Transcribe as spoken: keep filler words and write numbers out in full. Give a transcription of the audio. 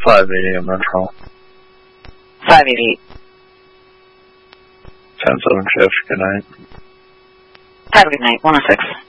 five eighty on Montreal. five eighty-eight. ten seven shift, good night. Have a good night, one oh six.